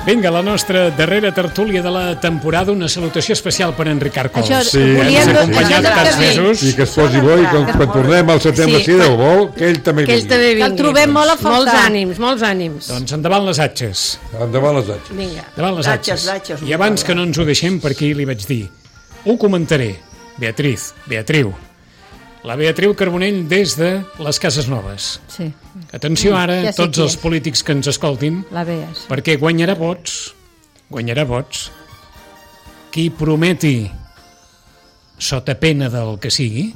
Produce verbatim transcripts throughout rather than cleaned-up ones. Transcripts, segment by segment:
Vinga, la nostra darrera tertúlia de la temporada, una salutació especial per en Ricard Cols. Això, Sí, que ens ha acompanyat tants mesos. I que es posi bo i quan, quan tornem al setembre, Sí. si Déu vol, que ell també Que ells vingui. també Que el vinguin. trobem molt a faltar. Molts ànims, molts ànims. Doncs endavant les atxes. Endavant les atxes. Vinga. Davant les Atxes, atxes. atxes, I abans que no ens ho deixem, per aquí li vaig dir, ho comentaré. Beatriz, Beatriu. La Beatriu Carbonell des de les Cases Noves. Sí, Atenció ara, Ja sé tots qui els és. polítics que ens escoltin, la vees. perquè guanyarà vots, guanyarà vots, qui prometi, sota pena del que sigui,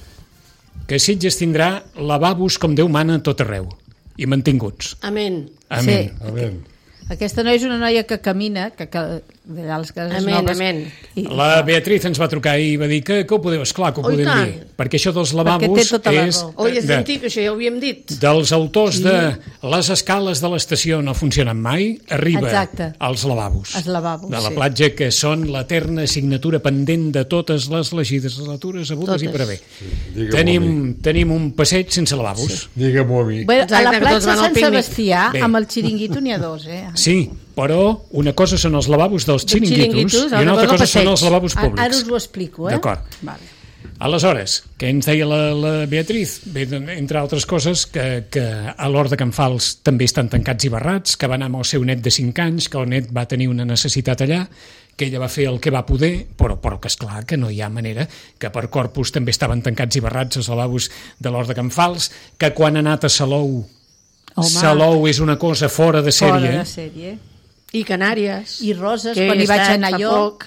que Sitges tindrà lavabos com Déu mana a tot arreu, i mantinguts. Amén. Amén. Sí. Amén. Aquesta noia és una noia que camina, que, que d'allà a les cases Amén, noves. amén. I, La Beatriz ens va trucar i va dir que, que ho podeu, esclar, que ho Oh, i podem tant. dir, perquè això dels té lavabos tota la és raó. Oi, és de, antic, això ja ho havíem dit. dels autors de les escales de l'estació no funcionen mai, arriba Exacte. als lavabos, Els lavabos, de la sí. platja, que són l'eterna assignatura pendent de totes les legislatures abudes i Totes. per haver. Digue-m'ho a Tenim, tenim un passeig sense lavabos. Sí. Digue-m'ho a mi. Bé, a Exacte, la que tots platja van al Sant pícnic. Sebastià, Bé. amb el xiringuito n'hi ha dos, eh? sí, però una cosa són els lavabos dels Dels xiringuitos xiringuitos, i una altra altra cosa cosa el són passeig. els lavabos Ara, públics. ara us ho explico, eh? D'acord. Vale. Aleshores, què ens deia la, la Beatriz? Bé, entre altres coses, que, que a l'Hort de Can Fals també estan tancats i barrats, que va anar amb el seu net de cinc anys, que el net va tenir una necessitat allà, que ella va fer el que va poder, però, però que és clar que no hi ha manera, que per Corpus també estaven tancats i barrats els lavabos de l'Hort de Can Fals, que quan ha anat a Salou, Home. Salou és una cosa fora de Fora sèrie. de sèrie. I Canàries. I Roses, que quan he hi vaig estat anar fa jo, poc.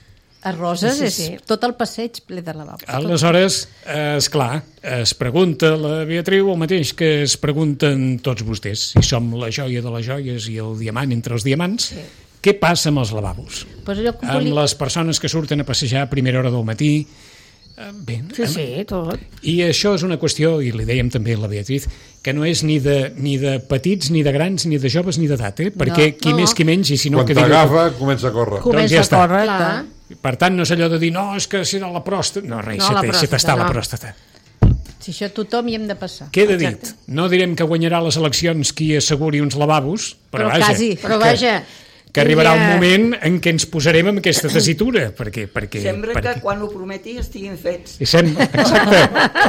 a Roses Sí, és sí, sí. tot el passeig ple de lavabos. Aleshores, eh, és clar, es pregunta la Beatriu el mateix que es pregunten tots vostès, si som la joia de les joies i el diamant entre els diamants, sí. Què passa amb els lavabos? Pues allò que Amb volia... les persones que surten a passejar a primera hora del matí. Eh, Bé, Sí, sí, tot. i això és una qüestió, i li dèiem també a la Beatriz, que no és ni de, ni de petits, ni de grans, ni de joves, ni d'edat, eh? Perquè No. qui No. més, qui menys, i si no... Quan que digui- t'agafa, comença a córrer. Comença ja a està. córrer, Clar. clar. Per tant, no és allò de dir, no, és que serà la pròstata. No, res, No, se la té- se pròstata, t'està la no. pròstata. Si això tothom hi hem de passar. Queda dit. Exacte. No direm que guanyarà les eleccions qui asseguri uns lavabos, però, Però vaja, quasi. Però vaja... que arribarà un tindria- moment en què ens posarem amb aquesta tessitura, perquè... perquè Sembra perquè... que quan ho prometi estiguin fets. I sem... Exacte.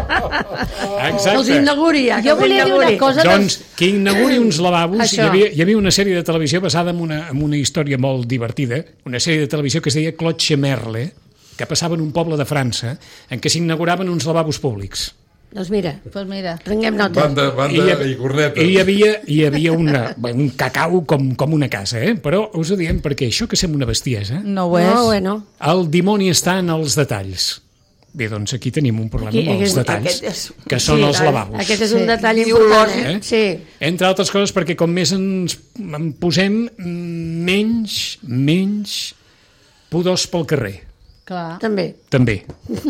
Que els Exacte. inauguri, ja, que Jo els volia dir una inauguri. cosa... Doncs que inauguri uns lavabos, hi Això. havia, hi havia una sèrie de televisió basada en una, en una història molt divertida, una sèrie de televisió que es deia Claude Chemerle, que passava en un poble de França, en què s'inauguraven uns lavabos públics. Doncs mira, Pues mira, prenguem nota. Banda, banda i, corneta. I hi havia, hi havia una, un cacau com, com una casa, eh? Però us ho diem perquè això que sembla una bestiesa, no ho és. No, bueno. el dimoni està en els detalls. Bé, doncs aquí tenim un problema Aquí- amb els aquest- detalls, aquest és- que són Sí, els clar, lavabos. Aquest és un Sí. detall I important, olor, eh? eh? Sí. Entre altres coses perquè com més ens en posem, menys, menys pudors pel carrer. Clar. També. També.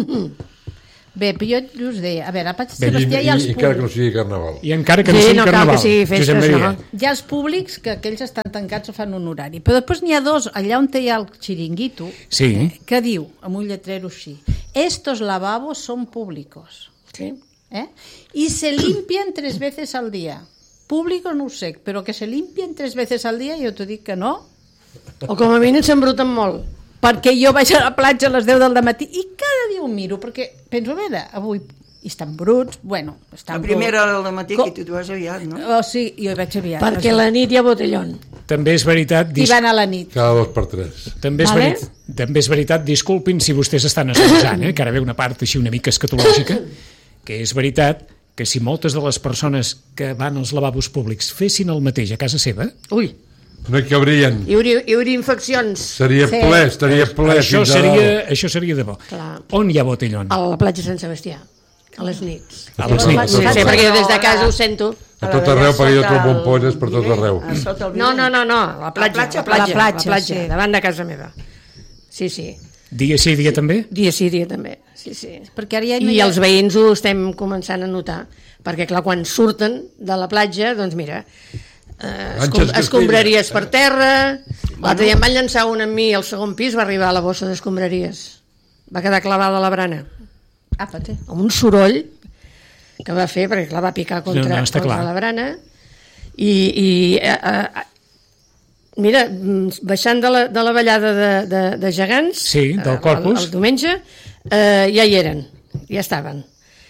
Bé, però jo us deia, a veure, a Patx I, i, Sebastià hi ha els i encara que no públics. sigui carnaval. I encara que no Sí, sigui no cal carnaval. que sigui festes, Josep Maria. no. Hi ha els públics que aquells estan tancats o fan un horari. Però després n'hi ha dos, allà on hi ha el xiringuito, Sí. que diu, amb un lletrero així, estos lavabos son públicos. Sí. ¿eh? Y se limpian tres veces al día. Público no ho sé, però que se limpien tres veces al dia, jo t'ho dic que no, O com a mínim s'embruten molt. perquè jo vaig a la platja a les deu del matí i cada dia ho miro, perquè penso, a veure, avui i estan bruts, bueno, estan A primera hora del matí, Co- que tu t'ho vas aviat, no? O sigui, jo hi vaig aviat. Perquè la nit hi ha botellón. També és veritat... I dis- van a la nit. Cada dos per tres. També és, Vale. veritat, també és veritat, disculpin si vostès estan esmorzant, eh, que ara ve una part així una mica escatològica, que és veritat que si moltes de les persones que van als lavabos públics fessin el mateix a casa seva, Ui, No hi cabrien. hi hauria, hi hauria infeccions Seria Sí. ple, estaria ple. això fins a seria, dalt. això seria de bo. Clar. On hi ha botellón? a la platja Sant Sebastià, a les nits. A les Sí, nits. sí, perquè jo des de casa ho sento. A tot arreu, perquè jo trobo ampolles per tot arreu. A sota el No, Viver. no, no, no, a la platja, platja, a la platja, a la platja, a la platja, sí. davant de casa meva. Sí, sí, Dia sí, dia també? dia sí, dia també. Sí, sí. Perquè ara ja no I hi ha... els veïns ho estem començant a notar, perquè clar, quan surten de la platja, doncs mira, eh, escom Àngels escombraries per terra, l'altre dia em van llançar un amb mi al segon pis, va arribar a la bossa d'escombraries, va quedar clavada a la brana, Apa-te. amb un soroll que va fer, perquè clar, va picar contra, No, no, està contra clar. la brana, i, i eh, eh, mira, mm, baixant de la, de la ballada de, de, de gegants, Sí, del eh, Corpus. el, el diumenge, eh, ja hi eren, ja estaven.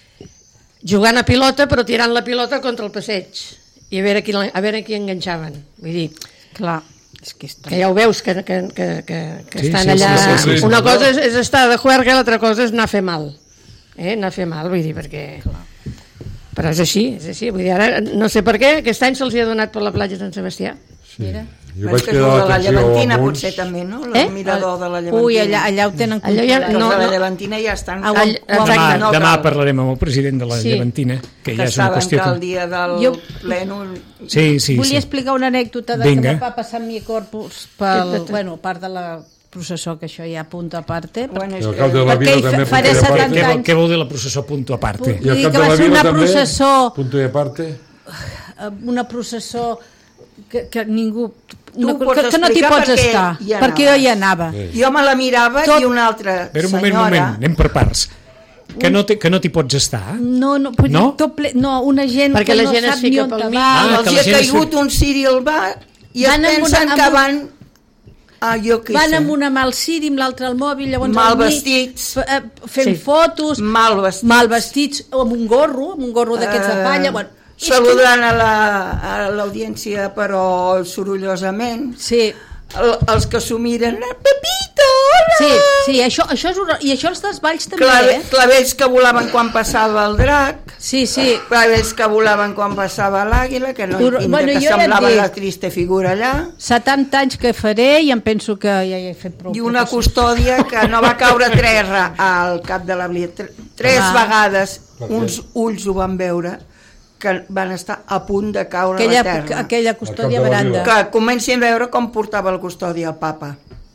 Jugant a pilota, però tirant la pilota contra el passeig. I a veure qui, a veure qui enganxaven. Vull dir, Clar, és que està... que ja ho veus, que, que, que, que, que Sí, estan sí, allà... sí, sí, sí. Una cosa és, és estar de juerga i l'altra cosa és anar a fer mal. Eh? Anar a fer mal, vull dir, perquè... Però és així, és així. Vull dir, ara, no sé per què, aquest any se'ls hi ha donat per la platja de Sant Sebastià. Mira. Jo Però vaig és que quedar juga la l'atenció Llevantina, amb uns... potser també, no? El Eh? mirador de la Llevantina. Ui, allà, allà ho tenen Allà ja- Que no, els de la no. Llevantina ja estan... Ah, All- ho- ho- Demà, no demà cal. parlarem amb el president de la Sí. Llevantina, que Que ja és una saben qüestió... que el que- dia del Jo- pleno... Sí, sí, Volia sí. explicar una anècdota de Vinga. que em va passar amb mi corpus pel, Que- bueno, part de la processó, que això ja punto a parte. Bueno, I és el que... cap de la Perquè vila hi fa- també faré punto y setanta aparte. Què, vol, anys. què vol dir la processó punto a parte? I el Vull dir cap que de va la ser vila una també, processó, punto y aparte. una processó que, que ningú... Una, ho pots que, que no t'hi explicar pots perquè estar, hi perquè jo anaves. hi anava. Sí. Jo me la mirava Tot- i una altra A veure, un moment, un senyora... moment, anem per parts. Que no, te, que no t'hi pots estar? No, no, vull No? dir, tot ple, no, una gent Perquè que la no gent es sap ni fica on pel te mig. va. Ah, que Els hi la ha gent es caigut un ciri al bar i es Van amb pensen una- que amb un- van... Ah, jo què Van sé. amb una mà al ciri, amb l'altra al mòbil, llavors Mal al mig, vestits. f- eh, fent Sí. fotos, Mal vestits. mal vestits, o amb un gorro, amb un gorro d'aquests de palla. Bueno, és que- Saludant a la- a l'audiència, però sorollosament. Sí, El, els que s'ho miren, Pepito, hola! sí, sí, això, això és horror. I això els dels balls també, Clave, eh? clavells que volaven quan passava el drac, Sí, sí. clavells que volaven quan passava l'àguila, que no Ur- bueno, bueno, que jo ja et semblava dic. la trista figura allà, setanta anys que faré i em penso que ja hi he fet prou. i una professors. custòdia que no va caure tres ra- al cap de la blia. Tre- Tres Ah. vegades uns ulls ho van veure, que van estar a punt de caure Aquella, a la terra. aquella custòdia Al cap de la veranda. Que comencin a veure com portava la custòdia el papa,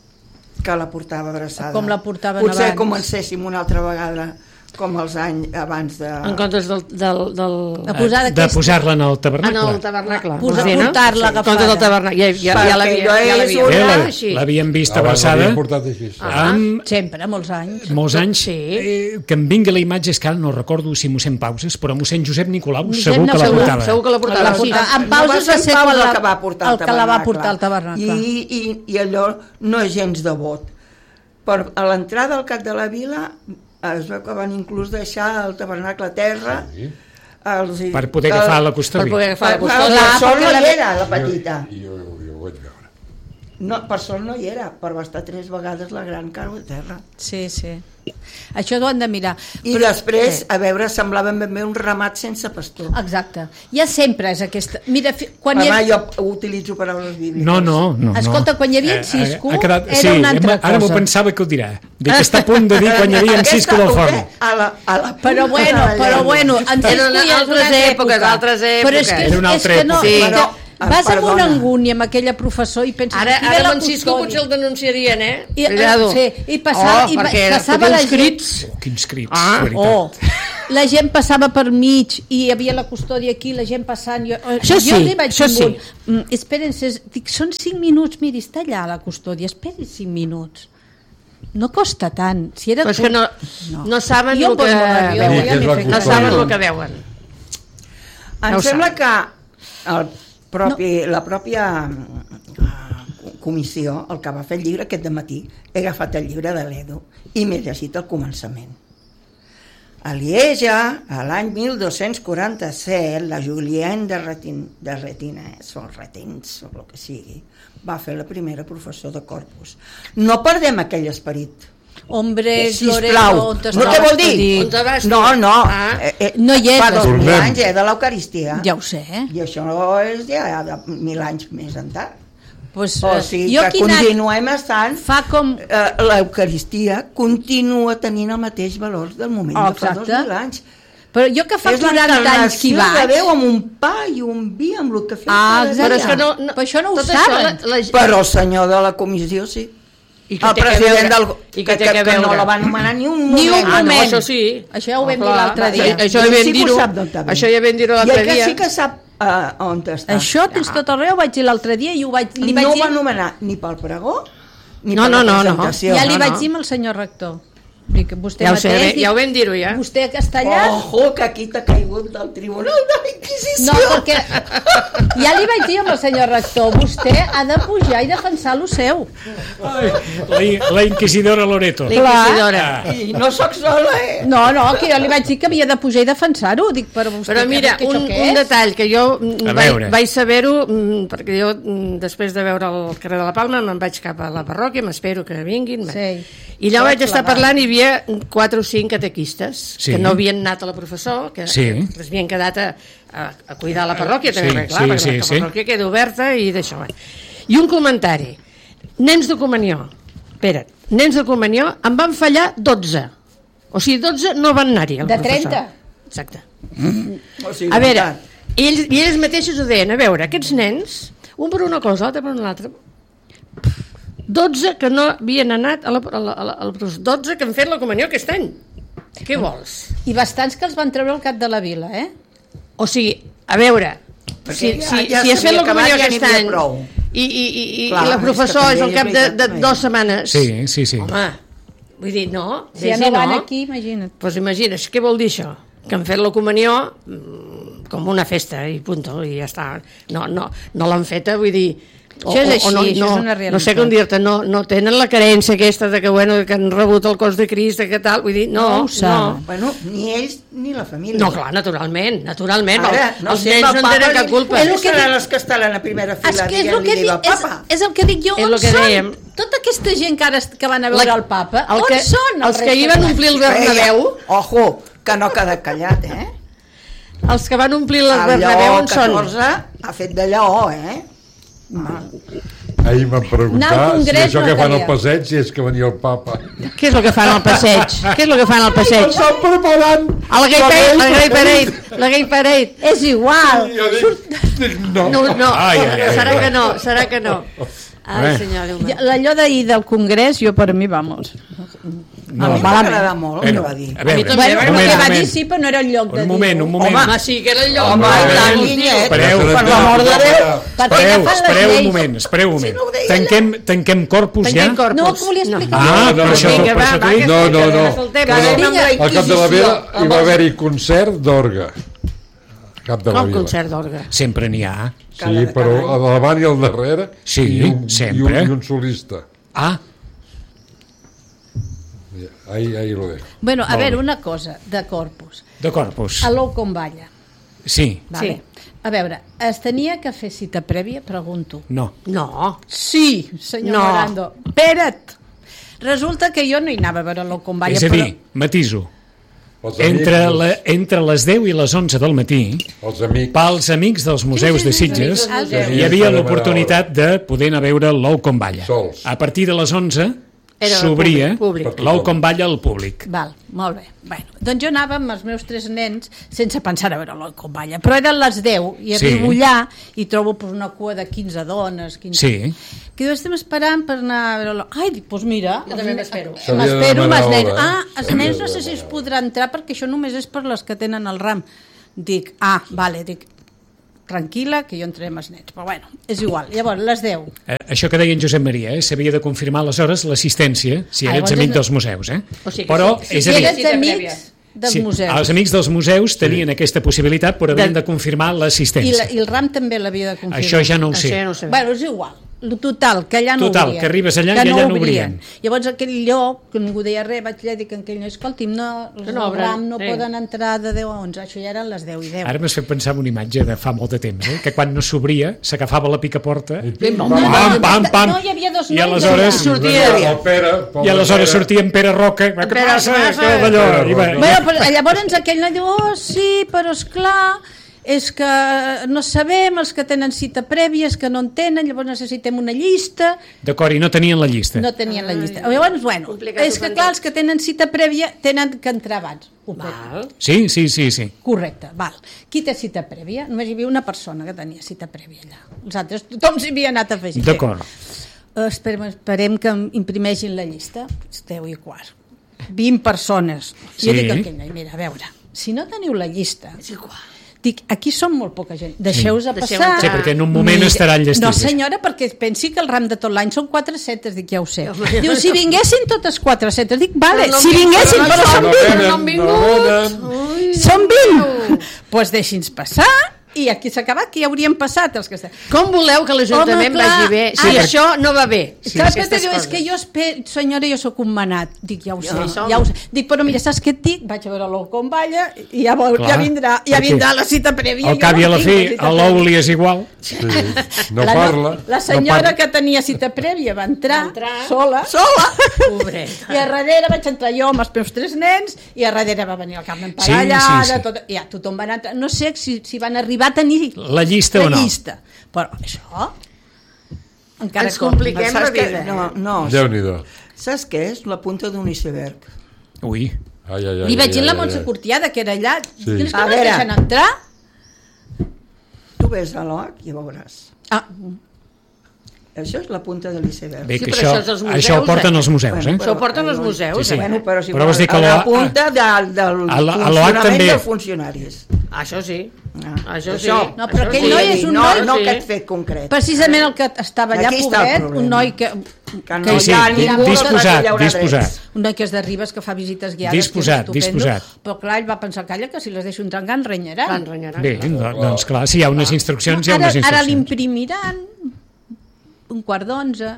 que la portava abraçada. Com la portaven Potser abans. comencéssim una altra vegada com els anys abans de... En comptes del... del, del... De posar de d'aquesta- posar-la en el En tabernacle. el tabernacle. Posar- vols dir, no? portar-la En comptes del agafada. tabernacle. Ja, ja, ja Perquè l'havia allò ja és l'havia una- Bé, portat la- així. l'havíem vist Abans abraçada l'havien portat així. Sí. amb Sempre, molts anys. molts anys. Sí. Eh, que em vingui la imatge, és que ara no recordo si mossèn Pauses, però mossèn Josep Nicolau Josep segur que la Nicolau. portava. Segur que la portava. La sí. portava. En No pauses va ser Pau quan el la- que va portar el que la va portar al tabernacle. I, i, i allò no és gens de vot. Per, a l'entrada al cap de la vila es veu que van inclús deixar el tabernacle a terra. Sí. Els, Per poder agafar la custòdia. Per poder agafar la Per, per, custòdia. per sort perquè no la- hi era, la petita. Jo, jo, jo ho vaig veure. No, per sort no hi era, però va estar tres vegades la gran cau a terra. Sí, sí. Això ho han de mirar. I després, a veure, semblava ben bé un ramat sense pastor. Exacte. Ja sempre és aquesta... Mira, fi- quan hi Home, ha... jo utilitzo paraules bíbliques. No, no, no. Escolta, no. quan hi havia en Eh, Cisco, ha quedat, era sí, una altra Ara m'ho cosa. pensava que ho dirà. De que està a punt de dir quan hi havia en Cisco del forn. A la, a la Però bueno, punta de la però llengua. bueno, en Cisco Eren ja és una altres altra èpoques, època. altres Però és que, èpoques. Era una és altra que no, època. Sí, és però- que vas amb una perdona. angúnia amb aquella professor i penses... Ara, aquí ve ara la amb en Cisco custòdia. potser el denunciarien, eh? I, Cuidado. sí, i passava, oh, i va- perquè passava fotia la uns gent... crits. Oh, quins crits, Ah, veritat. Oh, la gent passava per mig i hi havia la custòdia aquí, la gent passant. Jo, Això sí, jo li vaig això dir sí. un, mm, espérense, dic, són cinc minuts, miri, està allà la custòdia, esperi cinc minuts. No costa tant. Si era Però és que no, No. no saben Jo el que em poso nerviosa, ja veuen. m'he fet No custòdia. saben el que veuen. Em No ho sembla saben. que el propi, la pròpia eh, comissió, el que va fer el llibre aquest dematí, he agafat el llibre de l'Edo i m'he llegit el començament. A Lieja, a l'any mil dos-cents quaranta-set, la Julienne de, Retin, de Retines, o Retins, o el que sigui, va fer la primera professor de corpus. No perdem aquell esperit. Hombres, Sisplau. Loreto, on No, estava què vol dir? On te vas tu? No, no. Ah. Eh, eh, No hi és, Fa dos mil Tornem. anys, eh, de l'Eucaristia. Ja ho sé, eh? I això és ja de mil anys més enllà. Pues, O eh, sigui jo que quin any continuem estant... fa com... Eh, L'Eucaristia continua tenint el mateix valor del moment Oh, de fa dos exacte. mil anys. Però jo que fa És quaranta anys que hi l'encarnació de vaig... Déu amb un pa i un vi, amb el que fem Ah, cada exacte. Però és que no, Però això no ho tot saben. Això, la, la, Però el senyor de la comissió sí. I que El té que president veure- del... i que, que té que, que que no veure. la va anomenar ni un moment. Ni un Ah, no, moment. això sí. Això ja ho vam Oh, dir clar. l'altre dia. Això, això I ja ell vam sí que ho dir-ho. sap d'on ve. Això ja vam dir-ho I l'altre el que dia. sí que sap uh, on està. Això tens tot arreu, ho vaig dir l'altre dia i ho vaig, li vaig no ho dir... va anomenar ni pel pregó ni No, per no, la no, no. presentació. Ja li no, vaig no. dir al senyor rector. Dic, vostè Ja ho sé, mateix, bé, ja ho vam dir-ho, ja. Vostè que està allà... Ojo, que aquí t'ha caigut del Tribunal de la Inquisició. No, perquè ja li vaig dir amb el senyor rector, vostè ha de pujar i defensar lo seu. Ai, la, la inquisidora Loreto. La inquisidora. I no sóc sola, eh? No, no, que jo li vaig dir que havia de pujar i defensar-ho. Dic, per vostè, Però mira, que un, això què un és? detall que jo mm, A vaig, veure. vaig saber-ho, mm, perquè jo mm, després de veure el carrer de la Palma me'n vaig cap a la parròquia, m'espero que vinguin. Sí. I allà vaig estar Clavar. parlant i hi havia quatre o cinc catequistes Sí. que no havien anat a la professor, que, Sí. que es havien quedat a, a, a cuidar la parròquia, també, Sí, perquè, clar, sí, perquè sí, la sí. parròquia queda oberta i d'això. Bueno. I un comentari. Nens de comunió. Espera't, nens de comunió en van fallar dotze. O sigui, dotze no van anar-hi al De professor. trenta. Exacte. O sigui, A veure, veritat. ells, i ells mateixos ho deien, a veure, aquests nens, un per una cosa, l'altre per una altra, dotze que no havien anat a la, a la, a la, a la dotze que han fet la comunió aquest any. Què vols? I bastants que els van treure al cap de la vila, eh? O sigui, a veure, Perquè si, ja- si, ja si has fet s'havia la comunió acabat, ja aquest n'hi havia any prou. i, i, i, i, Clar, i la és que professor és també al cap de, de és dues setmanes, Sí, sí, sí. home, vull dir, no, Si ja Daisy, no van no. aquí, imagina't. Pues imagines, què vol dir això? Que han fet la comunió mm, com una festa i punto, i ja està. No, no, no l'han feta, vull dir... O, Això és o- o així, no, això no, és una realitat. no sé com dir-te, no, no tenen la carència aquesta de que, bueno, que han rebut el cos de Crist, de que tal, vull dir, no, No ho no. saben. Bueno, ni ells ni la família. No, clar, naturalment, naturalment. Ara, el, no els sé, nens el no en tenen papa cap culpa. És És el el que que seran dic- els que estan a la primera fila És que és el dient-li que dic, al és, papa. és el que dic jo, És on el que són? dèiem. Tota aquesta gent que ara est- que van a veure La- el papa, el on que, són? els que hi van omplir el Bernabéu, Ojo, que no ha quedat callat, eh? els que van omplir el El Bernabéu Lleó on són? catorze ha fet de Lleó, eh? Ahir m'han Anar preguntat al si congrés això no que fan al calia. passeig si és que venia el papa. Què és el que fan al passeig? Què és el que fan al passeig? Estan preparant! El gay parade, la gay parade, la gay parade. És igual. I jo dic, dic no. No, no, Ai, ai, ai. serà que no, serà que no. Ai, Bé. senyor, Déu meu. Ja, Allò d'ahir del congrés, jo per mi, vamos. No, a mi m'ha agradat molt el que va dir. A veure, també, Bueno, un el moment, que un va dir moment. sí, però no era el lloc de Un dir-ho. moment, un moment. Home, sí que era el lloc. Home, a i tant, veure, Guillet, espereu, per espereu. l'amor de Déu. Perquè Espereu, agafen les espereu un lleis. moment, espereu un moment. no ho deia Tanquem, tanquem corpus ja? Tanquem corpus. No, que volia explicar. Ah, No, no, per això, no. per això t'ho va, dic. que No, sí, no, que no. és el tema. Que Anem amb la vinga. Al cap de la Inquisició. vila hi va haver-hi concert d'orgue. Al cap de la Com vila. concert d'orgue? Sempre n'hi ha. Sí, però a davant i al darrere Sí, i un, sempre. I un, i un solista. Ah, Ahí, ahí lo dejo. Bueno, a Molt veure, bé. una cosa de corpus. de corpus. A l'ou com balla. Sí, Vale. A veure, es tenia que fer cita prèvia? Pregunto. no. No. Sí, senyor No. Morando. Espera't! Resulta que jo no hi anava a veure l'ou com balla, És a però... dir, matiso. Els Entre, amics, la, entre les deu i les onze del matí, els amics. pels amics dels museus Sí, de sí, sí, Sitges, sí, sí, sí, sí. hi havia l'oportunitat de poder anar a veure l'ou com balla. Sols. A partir de les onze Era s'obria públic, públic. l'ou com balla al públic. Val, molt bé. Bueno, doncs jo anava amb els meus tres nens sense pensar a veure l'ou com balla, però eren les deu i Sí. arribo allà i trobo pues, una cua de quinze dones, quinze... Sí. Que diu, estem esperant per anar a veure l'ou. Ai, dic, doncs mira... Jo també els- m'espero. S'havia de M'espero amb demanar els nens. hora, eh? Ah, els S'havia nens de no sé si es demanar. podrà entrar perquè això només és per les que tenen el ram. Dic, ah, vale, dic, tranquil·la, que jo entraré amb els nens. Però bueno, és igual. Llavors, les deu. Eh, això que deia en Josep Maria, eh? s'havia de confirmar aleshores l'assistència, si Ah, eres llavors amic és- dels museus. Eh? O sigui que Però, sí, és Si a dir, eres cita prèvia. amics dels sí, museus. els amics dels museus tenien aquesta possibilitat, però havien De- de confirmar I, l'assistència. la, I el ram també l'havia de confirmar. Això ja no ho Això sé. ja no ho sé. Bueno, és igual. Lo Total, que allà no Total, obrien. que arribes allà que i allà no obrien. obrien. Llavors aquell lloc, que ningú deia res, vaig allà i dic a aquell lloc, escolti'm, no, els Que no, no obren, ram no sí. poden entrar de deu a onze, això ja eren les deu i deu. Ara m'has fet pensar en una imatge de fa molt de temps, eh? que quan no s'obria s'agafava la picaporta I pim, No, pam, no, pam, no, pam, pam, no, hi havia dos i nois aleshores, allà. Sortia- El Pere, i aleshores sortia en Pere Roca, què Pere, passa? què passa? Que d'allò, i va, Pere Bueno, però llavors aquell noi diu, oh, sí, però és clar, és que no sabem, els que tenen cita prèvia, és que no en tenen, llavors necessitem una llista. D'acord, i no tenien la llista. No tenien la llista. Llavors, bueno, Complicat, és que clar, els que tenen cita prèvia tenen que entrar abans. Ho crec. Val. Sí, sí, sí, sí. Correcte, val. Qui té cita prèvia? Només hi havia una persona que tenia cita prèvia allà. Els altres, tothom s'hi havia anat a afegir. D'acord. Eh, Esperem, esperem que em imprimeixin la llista. Deu i quart. vint persones. I jo Sí. dic a aquell noi, mira, a veure, si no teniu la llista, És igual. Dic, aquí som molt poca gent, deixeu-vos a Deixeu passar. entrar. Sí, perquè en un moment Mira, estarà enllestit. No senyora, perquè pensi que el ram de tot l'any són quatre setes, dic, ja ho sé. Diu, si vinguessin totes quatre setes, dic, vale, Però no si han vingut, vinguessin, però però no són no vint. venen, no han vingut. no venen. Ui, Són vint. Doncs pues deixi'ns passar i aquí s'ha acabat, que ja haurien passat els que estan. Com voleu que l'Ajuntament Home, clar. vagi bé si Ara- això no va bé? Sí, clar, que aquestes diu, és coses. que jo espero, senyora, jo sóc un manat. Dic, ja ho sé, Ja hi som. ja ho sé. Dic, però mira, saps què et dic? Vaig a veure l'ou com balla i ja, vol, Clar, ja vindrà, ja perquè vindrà la cita prèvia. Al Jo cap i a la tinc fi, cita a prèvia. l'ou li és igual. Sí, no la, parla. La senyora no parla. que tenia cita prèvia va entrar, Va entrar. sola, sola, Pobreta. i a darrere vaig entrar jo amb els meus tres nens, i a darrere va venir el Carmen Sí, Parellada, sí, sí. tot, ja, tothom va entrar. No sé si, si van arribar a tenir La llista la o no. llista. Però això... Encara Ens com. compliquem Saps la què? vida. No, no. Déu-n'hi-do. Saps què és? La punta d'un iceberg. Ui. Ai, ai, ai, Li vaig dir ai, la ai, Montse ai. Cortiada, que era allà. Sí. Sí. Que A no es veure. deixen entrar? Tu ves a l'O H i veuràs. Ah, Això és la punta de l'iceberg. Bé, Sí, que però això, això és dels museus, això ho porten eh? els museus, eh? Bueno, Això ho porten els museus, Sí, sí. eh? Bueno, però, si Però vols dir que a l'O la H punta del, del A la- a l'O H funcionament també. dels funcionaris. Això sí. Ah, Això sí. això. No, però Això aquell sí. noi és un no, noi- no sí. aquest fet concret. precisament el que estava allà, Aquí està el pobret, problema. un noi que... Que no que hi Sí, ha sí, ningú disposat, que vagi a llaurar disposat. drets. Un noi que és de Ribes, que fa visites guiades, Disposat, que és estupendo, disposat. però clar, ell va pensar, calla, que si les deixo entrar en renyaran. Van renyaran. Bé, do- doncs clar, si hi ha unes instruccions, hi ha Ara, unes ara instruccions. l'imprimiran un quart d'onze.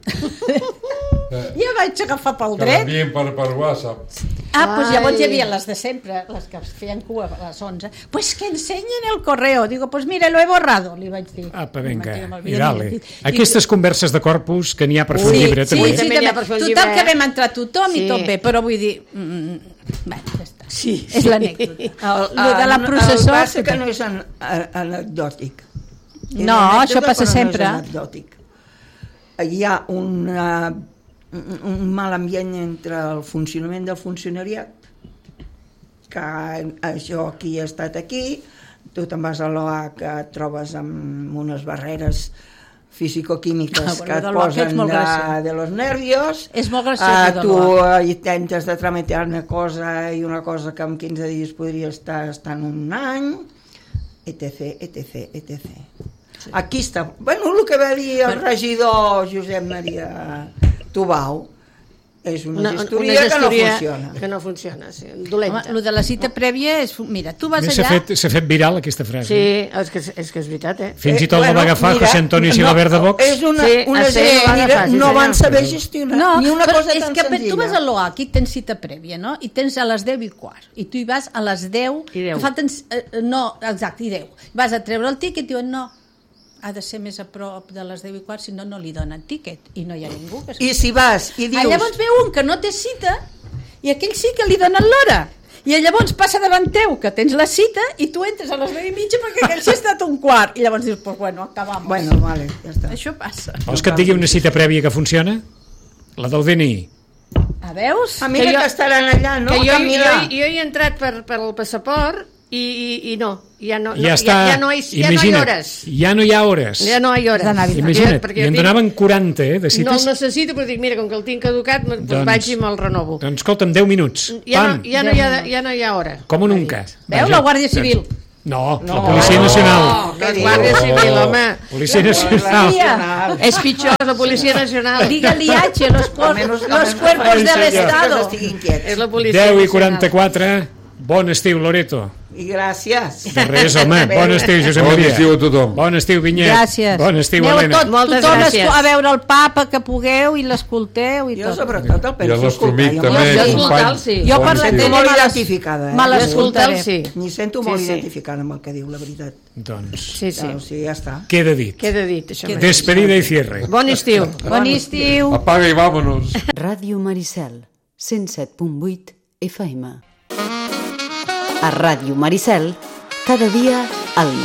Ja vaig agafar pel Que dret. l'envien per, per WhatsApp. Ah, doncs Ai. llavors hi havia les de sempre, les que feien cua a les onze. Pues que ensenyen el correo. Digo, pues mira, lo he borrado, li vaig dir. Apa, vinga, Jo me'l i havia dale. dit. Aquestes converses de corpus que n'hi ha per fer un Sí, llibre, sí, també. sí, També n'hi ha també. per fer un Total, llibre, que eh? vam entrar tothom Sí. i tot bé, però vull dir... Mm, bé, ja està. Sí, És l'anècdota. El, Lo de la el- processó... El passa que no és an, a, anecdòtic. És No, anècdota, això passa però sempre. No és anecdòtic. Hi ha una, un, un mal ambient entre el funcionament del funcionariat, que això aquí ha estat aquí, tu te'n vas a l'O H que et trobes amb unes barreres fisicoquímiques Ah, bueno, que et de l'O H és posen molt de, graciós. de los nervios. És molt graciós, Ah, de tu l'O H. intentes de tramitar una cosa i una cosa que en quinze dies podria estar estant un any, etc, etc, etc. Aquí està. Bueno, el que va dir el regidor Josep Maria Tubau és una, Una, gestoria, una gestoria que no funciona. que no funciona, sí. Dolenta. Home, el de la cita prèvia és... Mira, tu vas Bé, S'ha allà... fet, s'ha fet viral aquesta frase. Sí, és que, és que és veritat, eh? Fins i Eh, tot la va bueno, agafar mira, José Antonio Silabert de Vox. És una, Sí, una sí, gent, ho va mira, agafar, sí, no senyor. van saber gestionar No, ni una però cosa és tan que senzilla. tu vas a l'O H, aquí tens cita prèvia, no? I tens a les deu i quart. I tu hi vas a les deu... I deu. Que falten, eh, no, exacte, i deu. Vas a treure el tíquet i diuen no, ha de ser més a prop de les deu i quart, si no, no li donen tíquet. I no hi ha ningú que... I si vas i dius... Ah, llavors ve un que no té cita i aquell sí que li donen l'hora. I llavors passa davant teu, que tens la cita, i tu entres a les deu i mitja perquè aquell sí ha estat un quart. I llavors dius, pues bueno, acabamos. Bueno, vale, ja està. Això passa. Vols que et digui una cita prèvia que funciona? La del D N I. A veus? Ah, mira Que que, jo- estaran allà, no? que jo, Que jo, mira, jo hi he entrat per, per el passaport i, i, i no, ja no, no Ja està. ja, ja no, hi, ja no hi ha Imagina't, hores. ja no hi ha hores. Ja no hi ha hores. D'anar a visitar. Imagina't, Perquè i en tinc- donaven quaranta, eh, de No cites. el necessito, però dic, mira, com que el tinc caducat, doncs, Doncs- vaig i me'l renovo. Doncs escolta'm, deu minuts. Ja no, Pam, ja, no hi ha, ja no hi ha hora. com nunca. Veu, la Guàrdia Civil. No, No, la Policia Nacional. no, La què dius? Guàrdia Civil, home. Policia La Nacional. Nacional. És pitjor, la Policia Nacional. Dígale H, los, cuer Almenys- los almenys cuerpos fa- del que Estado. estiguin quiets. És la Policia deu i Nacional. quaranta-quatre. Bon estiu, Loreto. I gràcies. De res, home. Bon estiu, Josep Bon Maria. estiu a tothom. Bon estiu, Vinyet. Gràcies. Bon estiu, Aneu Helena. tot, Moltes tothom gràcies. a veure el papa que pugueu i l'escolteu i Jo tot. sobretot el I penso el nostre amic escoltar. Jo també, me Jo l'escolto. escoltar-lo, company. sí. Jo Bon per la estiu. tele Molt me les- identificada, eh? me Jo l'escoltaré. escoltar-lo, sí. M'hi sento Sí, molt sí. identificada amb el que diu, la veritat. Doncs, Sí, sí. O sigui, ja està. queda dit. Queda dit, això. mateix. Despedida i cierre. Bon estiu. Bon estiu. Apaga i vámonos. Ràdio Maricel, cent set punt vuit F M. A Ràdio Maricel, cada dia al